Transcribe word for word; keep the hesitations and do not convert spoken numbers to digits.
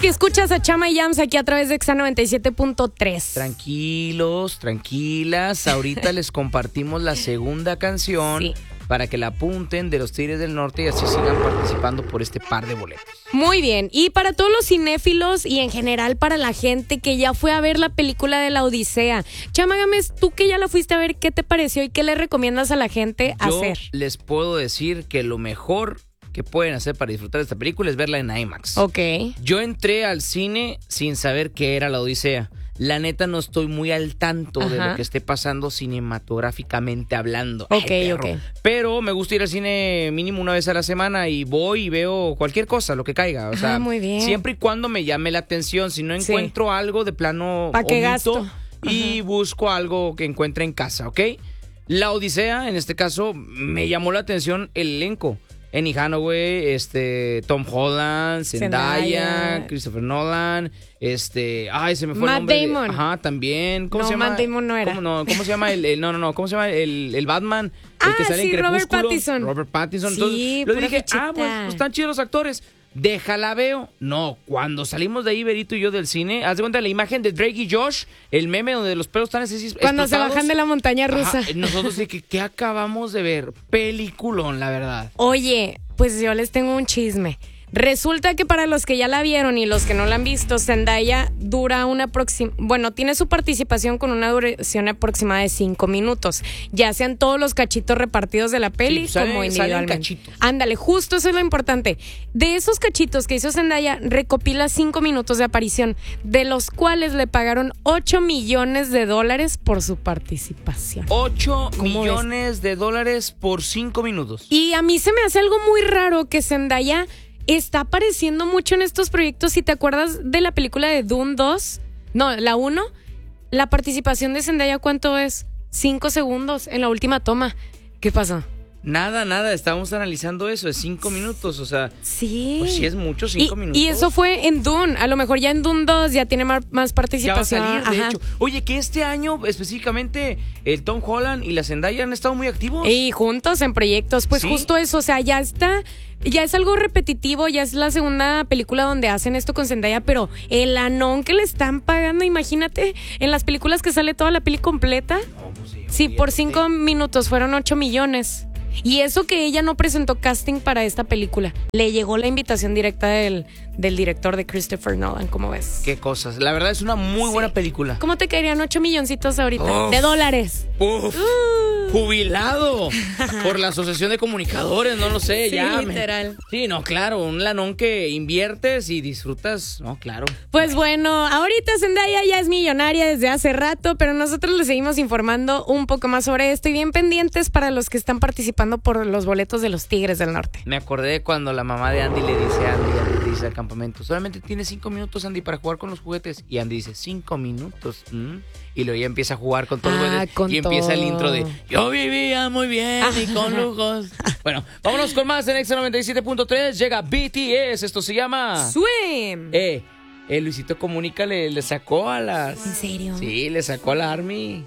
que escuchas a Chama y Yams aquí a través de Exa noventa y siete punto tres. Tranquilos, tranquilas. Ahorita les compartimos la segunda canción sí. para que la apunten de los Tigres del Norte y así sigan participando por este par de boletos. Muy bien. Y para todos los cinéfilos y en general para la gente que ya fue a ver la película de La Odisea. Chama Gámez, tú que ya la fuiste a ver, ¿qué te pareció y qué le recomiendas a la gente Yo hacer? Les puedo decir que lo mejor que pueden hacer para disfrutar de esta película es verla en IMAX. Ok. Yo entré al cine sin saber qué era La Odisea. La neta no estoy muy al tanto Ajá. de lo que esté pasando cinematográficamente hablando. Ok, Ay, ok. Pero me gusta ir al cine mínimo una vez a la semana y voy y veo cualquier cosa, lo que caiga. O sea, ah, muy bien. Siempre y cuando me llame la atención. Si no encuentro sí. algo de plano ¿Pa' qué gasto? Y Ajá. busco algo que encuentre en casa, ¿ok? La Odisea, en este caso, me llamó la atención el elenco. Annie Hathaway, este, Tom Holland, Zendaya, Zendaya, Christopher Nolan, este, ay, se me fue Matt el nombre. Damon. De, ajá, también. ¿Cómo no, se llama? Matt Damon no era. ¿Cómo, no, ¿cómo se llama el, el, no, no, no, ¿cómo se llama el, el Batman? El ah, que sale sí, en Robert Crepúsculo. Pattinson. Robert Pattinson. Sí, Entonces, lo dije, fichita. ah, pues, pues están chidos los actores. Déjala veo. No, cuando salimos de ahí, Berito y yo del cine, haz de cuenta la imagen de Drake y Josh, el meme donde los pelos están así cuando explotados. se bajan de la montaña rusa. Ajá, nosotros de que, ¿qué acabamos de ver? Peliculón, la verdad. Oye, pues yo les tengo un chisme. Resulta que para los que ya la vieron y los que no la han visto, Zendaya dura una próxima, bueno, tiene su participación con una duración aproximada de cinco minutos, ya sean todos los cachitos repartidos de la peli sí, sale, como individualmente. Cachitos. Ándale, justo eso es lo importante. De esos cachitos que hizo Zendaya, recopila cinco minutos de aparición, de los cuales le pagaron ocho millones de dólares por su participación. ocho millones de dólares por cinco minutos. Y a mí se me hace algo muy raro que Zendaya está apareciendo mucho en estos proyectos. Si te acuerdas de la película de Dune dos, no, la uno, la participación de Zendaya, ¿cuánto es? Cinco segundos en la última toma. ¿Qué pasó? Nada, nada, estábamos analizando eso, es cinco minutos, o sea, sí, pues sí es mucho, cinco y, minutos. Y eso fue en Dune, a lo mejor ya en Dune dos ya tiene más, más participación. Ya va a salir, de Ajá. hecho. Oye, que este año específicamente el Tom Holland y la Zendaya han estado muy activos. Y juntos en proyectos, pues ¿sí? Justo eso, o sea, ya está, ya es algo repetitivo, ya es la segunda película donde hacen esto con Zendaya, pero el anón que le están pagando, imagínate, en las películas que sale toda la peli completa, oh, pues sí, sí, por cinco minutos fueron ocho millones. Y eso que ella no presentó casting para esta película. Le llegó la invitación directa del, del director de Christopher Nolan, ¿cómo ves? Qué cosas. La verdad es una muy sí. buena película. ¿Cómo te caerían ocho milloncitos ahorita? Uf, de dólares. Uf, uh. Jubilado por la Asociación de Comunicadores, no lo sé. Sí, ya literal. Me... Sí, no, claro, un lanón que inviertes y disfrutas, no, claro. Pues bueno, ahorita Zendaya ya es millonaria desde hace rato, pero nosotros le seguimos informando un poco más sobre esto y bien pendientes para los que están participando por los boletos de los Tigres del Norte. Me acordé cuando la mamá de Andy le dice a Andy, Andy le dice al campamento, solamente tienes cinco minutos, Andy, para jugar con los juguetes. Y Andy dice, cinco minutos. ¿Mm? Y luego ya empieza a jugar con todos ah, los juguetes. Con y todo. empieza el intro de, yo vivía muy bien y con lujos. Bueno, vámonos con más en Exa noventa y siete punto tres. Llega B T S, esto se llama Swim. Eh, eh Luisito Comunica le, le sacó a las... ¿En serio? Sí, le sacó a la ARMY.